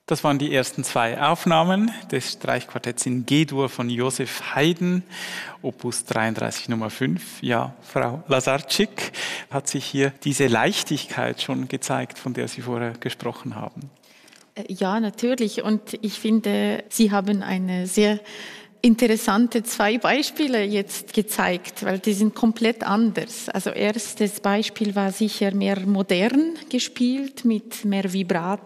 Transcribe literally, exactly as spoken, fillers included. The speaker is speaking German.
Das waren die ersten zwei Aufnahmen des Streichquartetts in G-Dur von Joseph Haydn, Opus dreiunddreißig Nummer fünf. Ja, Frau Lazarczyk, hat sich hier diese Leichtigkeit schon gezeigt, von der Sie vorher gesprochen haben? Ja, natürlich. Und ich finde, Sie haben eine sehr interessante zwei Beispiele jetzt gezeigt, weil die sind komplett anders. Also erstes Beispiel war sicher mehr modern gespielt mit mehr Vibrat.